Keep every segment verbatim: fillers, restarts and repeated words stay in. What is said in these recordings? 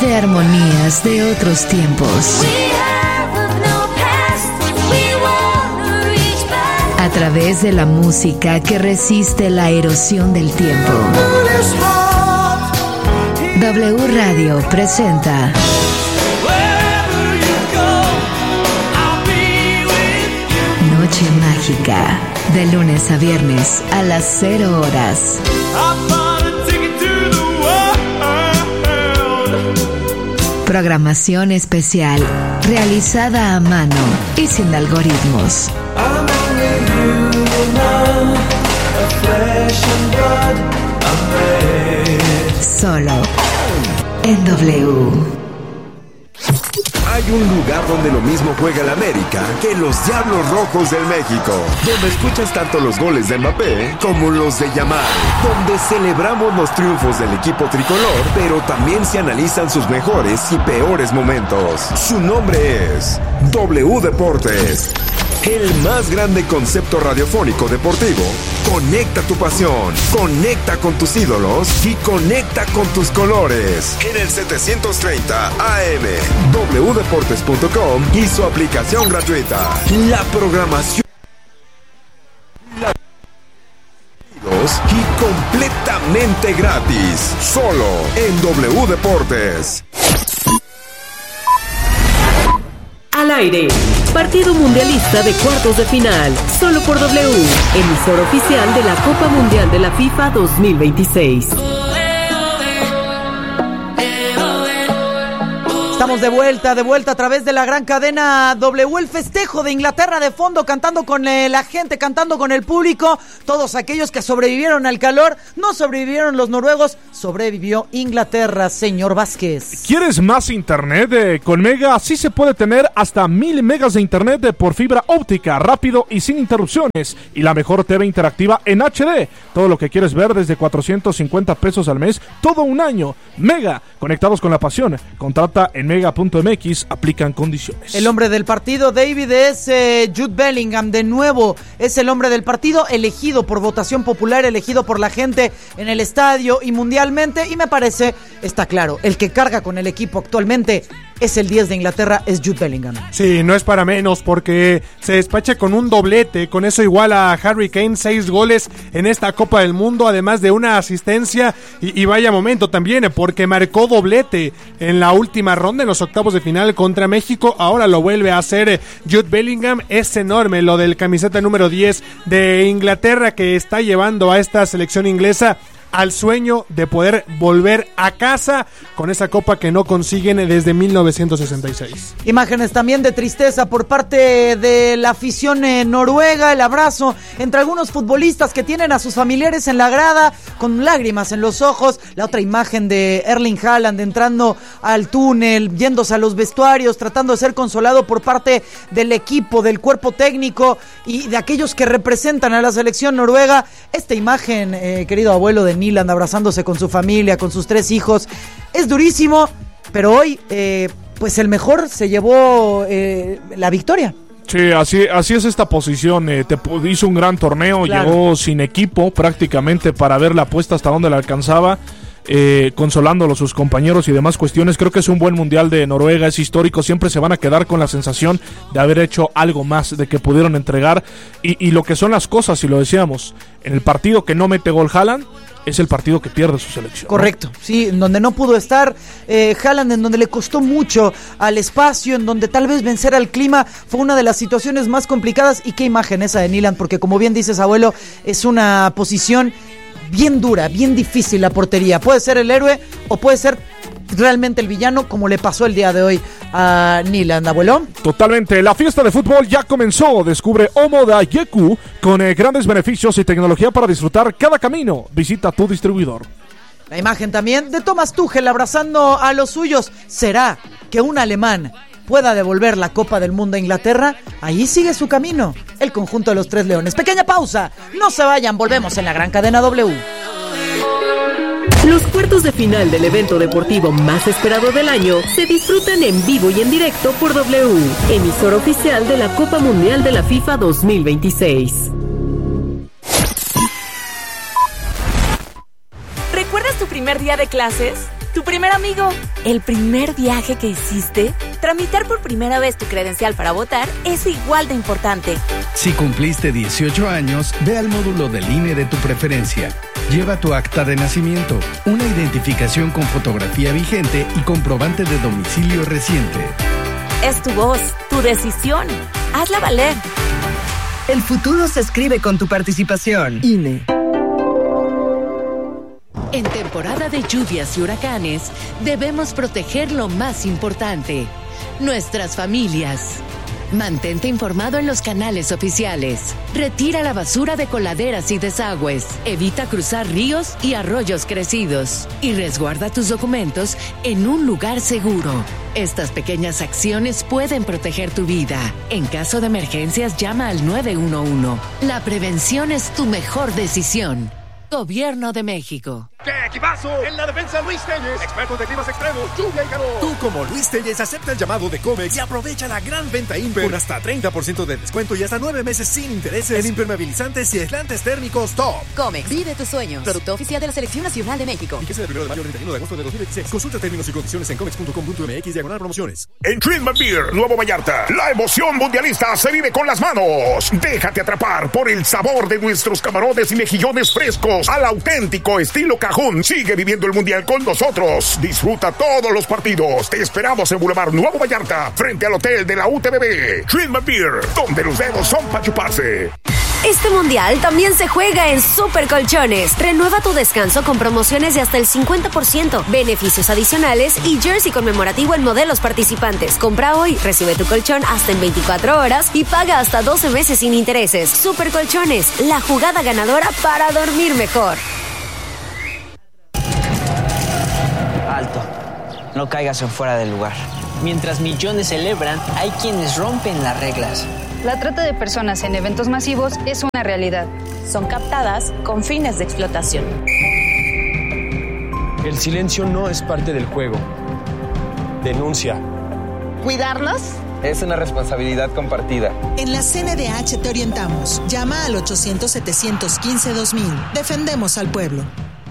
de armonías de otros tiempos. A través de la música que resiste la erosión del tiempo. W Radio presenta Noche Mágica, de lunes a viernes a las cero horas. Programación especial, realizada a mano y sin algoritmos. Solo en W. Hay un lugar donde lo mismo juega el América que los Diablos Rojos del México, donde escuchas tanto los goles de Mbappé como los de Yamal, donde celebramos los triunfos del equipo tricolor, pero también se analizan sus mejores y peores momentos. Su nombre es W Deportes, el más grande concepto radiofónico deportivo. Conecta tu pasión, conecta con tus ídolos y conecta con tus colores. En el setecientos treinta A M, w deportes punto com y su aplicación gratuita. La programación la... y completamente gratis. Solo en W Deportes. Al aire. Partido mundialista de cuartos de final. Solo por W. Emisor oficial de la Copa Mundial de la FIFA dos mil veintiséis. Estamos de vuelta, de vuelta a través de la gran cadena W. El festejo de Inglaterra de fondo, cantando con eh, la gente, cantando con el público. Todos aquellos que sobrevivieron al calor. No sobrevivieron los noruegos, sobrevivió Inglaterra, señor Vázquez. ¿Quieres más internet? Eh, con Mega sí se puede tener hasta mil megas de internet de por fibra óptica, rápido y sin interrupciones. Y la mejor T V interactiva en H D. Todo lo que quieres ver desde cuatrocientos cincuenta pesos al mes, todo un año. Mega, conectados con la pasión. Contrata en mega punto m x, aplican condiciones. El hombre del partido, David, es eh, Jude Bellingham. De nuevo, es el hombre del partido, elegido por votación popular, elegido por la gente en el estadio y mundialmente. Y me parece, está claro, el que carga con el equipo actualmente es el diez de Inglaterra, es Jude Bellingham. Sí, no es para menos, porque se despacha con un doblete. Con eso iguala a Harry Kane, seis goles en esta Copa del Mundo, además de una asistencia. Y, y vaya momento también, porque marcó doblete en la última ronda, en los octavos de final contra México. Ahora lo vuelve a hacer Jude Bellingham. Es enorme lo del camiseta número diez de Inglaterra, que está llevando a esta selección inglesa al sueño de poder volver a casa con esa copa que no consiguen desde mil novecientos sesenta y seis. Imágenes también de tristeza por parte de la afición eh, noruega, el abrazo entre algunos futbolistas que tienen a sus familiares en la grada con lágrimas en los ojos. La otra imagen de Erling Haaland entrando al túnel, yéndose a los vestuarios, tratando de ser consolado por parte del equipo, del cuerpo técnico y de aquellos que representan a la selección noruega. Esta imagen, eh, querido abuelo de Nyland, abrazándose con su familia, con sus tres hijos, es durísimo, pero hoy eh, pues el mejor se llevó eh, la victoria. Sí, así, así es esta posición. Eh, te hizo un gran torneo, claro. Llegó sin equipo prácticamente para ver la apuesta hasta dónde la alcanzaba. Eh, consolándolo sus compañeros y demás cuestiones. Creo que es un buen mundial de Noruega, es histórico, siempre se van a quedar con la sensación de haber hecho algo más, de que pudieron entregar y, y lo que son las cosas, y lo decíamos, en el partido que no mete gol Haaland, es el partido que pierde su selección. Correcto, ¿no? Sí, en donde no pudo estar eh, Haaland, en donde le costó mucho al espacio, en donde tal vez vencer al clima fue una de las situaciones más complicadas. Y qué imagen esa de Nyland, porque como bien dices, abuelo, es una posición bien dura, bien difícil la portería. Puede ser el héroe o puede ser realmente el villano, como le pasó el día de hoy a Nyland, abuelo. Totalmente, la fiesta de fútbol ya comenzó. Descubre Omoda Yeku con eh, grandes beneficios y tecnología para disfrutar cada camino. Visita tu distribuidor. La imagen también de Thomas Tuchel abrazando a los suyos. ¿Será que un alemán pueda devolver la Copa del Mundo a Inglaterra? Ahí sigue su camino el conjunto de los Tres Leones. Pequeña pausa, no se vayan, volvemos en la gran cadena W. Los cuartos de final del evento deportivo más esperado del año se disfrutan en vivo y en directo por W, emisor oficial de la Copa Mundial de la FIFA dos mil veintiséis. ¿Recuerdas tu primer día de clases? ¿Tu primer amigo? ¿El primer viaje que hiciste? Tramitar por primera vez tu credencial para votar es igual de importante. Si cumpliste dieciocho años, ve al módulo del I N E de tu preferencia. Lleva tu acta de nacimiento, una identificación con fotografía vigente y comprobante de domicilio reciente. Es tu voz, tu decisión. Hazla valer. El futuro se escribe con tu participación. I N E. En temporada de lluvias y huracanes, debemos proteger lo más importante, nuestras familias. Mantente informado en los canales oficiales. Retira la basura de coladeras y desagües. Evita cruzar ríos y arroyos crecidos. Y resguarda tus documentos en un lugar seguro. Estas pequeñas acciones pueden proteger tu vida. En caso de emergencias, llama al nueve uno uno. La prevención es tu mejor decisión. Gobierno de México. ¡Qué equipazo! En la defensa, Luis Telles, experto de climas extremos, lluvia y calor. Tú, como Luis Telles, acepta el llamado de Comex y aprovecha la gran venta Imper con hasta treinta por ciento de descuento y hasta nueve meses sin intereses en impermeabilizantes y aislantes térmicos Top. Comex, vive tus sueños. Producto oficial de la Selección Nacional de México. Y que sea del primero de mayo al treinta y uno de agosto de dos mil veintiséis. Consulta términos y condiciones en comex punto com punto m x diagonal promociones. En Trinidad Beer, Nuevo Vallarta, la emoción mundialista se vive con las manos. Déjate atrapar por el sabor de nuestros camarones y mejillones frescos al auténtico estilo cajún. Sigue viviendo el mundial con nosotros. Disfruta todos los partidos. Te esperamos en Boulevard Nuevo Vallarta, frente al hotel de la U T B B. Trinidad Beer, donde los dedos son para chuparse. Este mundial también se juega en Super Colchones. Renueva tu descanso con promociones de hasta el cincuenta por ciento, beneficios adicionales y jersey conmemorativo en modelos participantes. Compra hoy, recibe tu colchón hasta en veinticuatro horas y paga hasta doce meses sin intereses. Super Colchones, la jugada ganadora para dormir mejor. Alto, no caigas en fuera del lugar. Mientras millones celebran, hay quienes rompen las reglas. La trata de personas en eventos masivos es una realidad. Son captadas con fines de explotación. El silencio no es parte del juego. Denuncia. ¿Cuidarnos? Es una responsabilidad compartida. En la C N D H te orientamos. Llama al ochocientos, setecientos quince, dos mil. Defendemos al pueblo.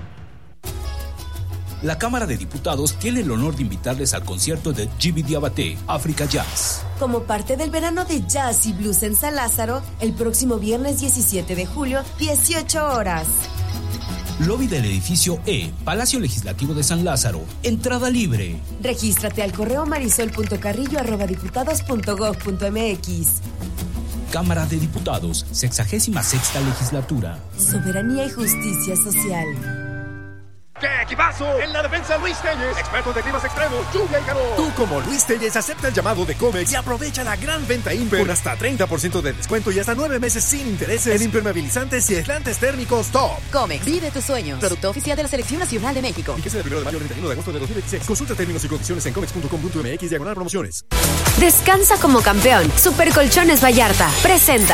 La Cámara de Diputados tiene el honor de invitarles al concierto de Djiby Diabaté, África Jazz. Como parte del verano de jazz y blues en San Lázaro, el próximo viernes diecisiete de julio, dieciocho horas. Lobby del edificio E, Palacio Legislativo de San Lázaro. Entrada libre. Regístrate al correo marisol punto carrillo arroba diputados punto gob punto m x. Cámara de Diputados, sexagésima sexta legislatura. Soberanía y justicia social. ¡Qué equipazo! En la defensa, Luis Telles, experto de climas extremos, lluvia y calor. Tú, como Luis Telles, acepta el llamado de Comex y aprovecha la gran venta Imper con hasta treinta por ciento de descuento y hasta nueve meses sin intereses en impermeabilizantes y aislantes térmicos Top. Comex, vive tus sueños. Producto oficial de la Selección Nacional de México. Y que sea del primero de mayo al treinta y uno de agosto de dos mil veintiséis. Consulta términos y condiciones en comex punto com punto m x diagonal promociones. Descansa como campeón. Super Colchones Vallarta presenta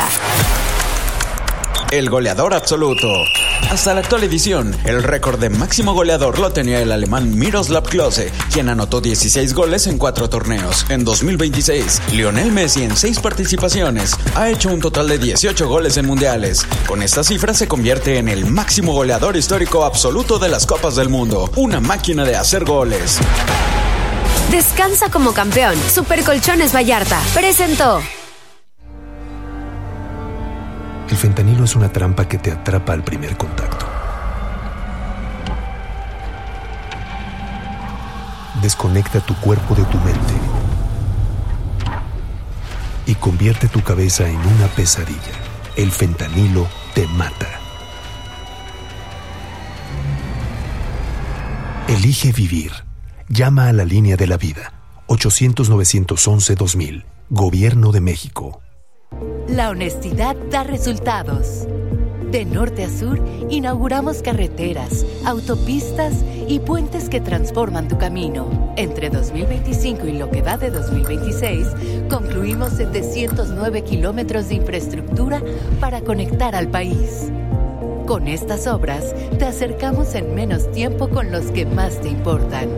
el goleador absoluto. Hasta la actual edición, el récord de máximo goleador lo tenía el alemán Miroslav Klose, quien anotó dieciséis goles en cuatro torneos. En dos mil veintiséis, Lionel Messi en seis participaciones ha hecho un total de dieciocho goles en mundiales. Con esta cifra se convierte en el máximo goleador histórico absoluto de las Copas del Mundo. Una máquina de hacer goles. Descansa como campeón. Super Colchones Vallarta presentó. El fentanilo es una trampa que te atrapa al primer contacto. Desconecta tu cuerpo de tu mente y convierte tu cabeza en una pesadilla. El fentanilo te mata. Elige vivir. Llama a la línea de la vida. ochocientos, novecientos once, dos mil. Gobierno de México. La honestidad da resultados. De norte a sur, inauguramos carreteras, autopistas y puentes que transforman tu camino. Entre dos mil veinticinco y lo que va de dos mil veintiséis, concluimos setecientos nueve kilómetros de infraestructura para conectar al país. Con estas obras, te acercamos en menos tiempo con los que más te importan.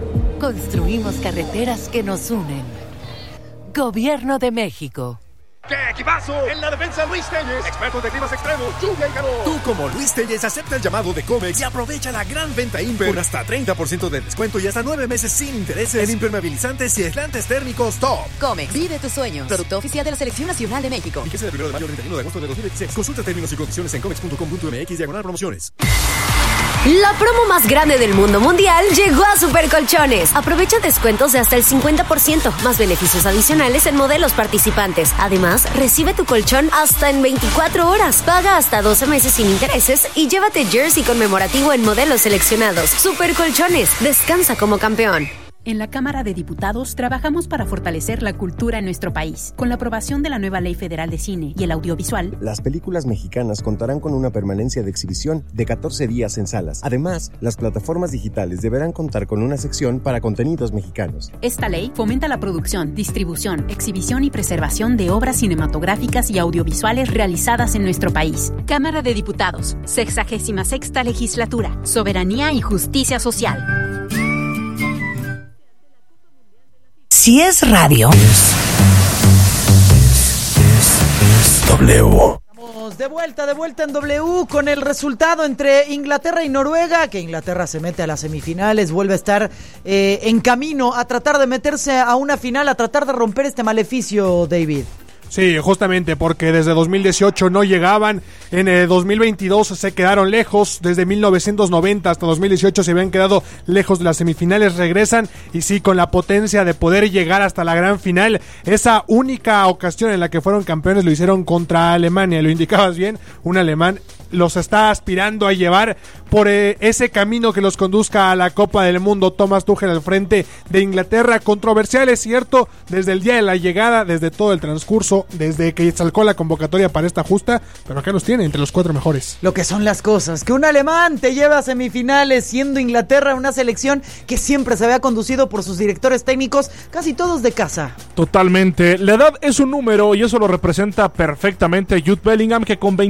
Construimos carreteras que nos unen. Gobierno de México. ¡Qué equipazo! En la defensa, Luis Telles, expertos de climas extremos, lluvia y calor. Tú, como Luis Telles, acepta el llamado de Comex y aprovecha la gran venta Imper con hasta treinta por ciento de descuento y hasta nueve meses sin intereses en impermeabilizantes y aislantes térmicos Top. Comex, vive tus sueños. Producto oficial de la Selección Nacional de México. Fíjese del primero de mayo al treinta y uno de agosto de dos mil veintiséis. Consulta términos y condiciones en comex punto com punto m x diagonal promociones. La promo más grande del mundo mundial llegó a Super Colchones. Aprovecha descuentos de hasta el cincuenta por ciento, más beneficios adicionales en modelos participantes. Además, recibe tu colchón hasta en veinticuatro horas. Paga hasta doce meses sin intereses y llévate jersey conmemorativo en modelos seleccionados. Super Colchones, descansa como campeón. En la Cámara de Diputados trabajamos para fortalecer la cultura en nuestro país. Con la aprobación de la nueva Ley Federal de Cine y el Audiovisual, las películas mexicanas contarán con una permanencia de exhibición de catorce días en salas. Además, las plataformas digitales deberán contar con una sección para contenidos mexicanos. Esta ley fomenta la producción, distribución, exhibición y preservación de obras cinematográficas y audiovisuales realizadas en nuestro país. Cámara de Diputados, sexagésima sexta Legislatura, Soberanía y Justicia Social. Si es radio. W. Estamos de vuelta, de vuelta en W con el resultado entre Inglaterra y Noruega, que Inglaterra se mete a las semifinales, vuelve a estar eh, en camino a tratar de meterse a una final, a tratar de romper este maleficio, David. Sí, justamente porque desde dos mil dieciocho no llegaban, en eh, dos mil veintidós se quedaron lejos, desde mil novecientos noventa hasta dos mil dieciocho se habían quedado lejos de las semifinales, regresan y sí, con la potencia de poder llegar hasta la gran final. Esa única ocasión en la que fueron campeones lo hicieron contra Alemania, lo indicabas bien, un alemán los está aspirando a llevar por eh, ese camino que los conduzca a la Copa del Mundo. Thomas Tuchel al frente de Inglaterra, controversial es cierto, desde el día de la llegada, desde todo el transcurso, desde que sacó la convocatoria para esta justa, pero acá los tiene entre los cuatro mejores. Lo que son las cosas, que un alemán te lleva a semifinales, siendo Inglaterra una selección que siempre se había conducido por sus directores técnicos, casi todos de casa. Totalmente, la edad es un número y eso lo representa perfectamente Jude Bellingham, que con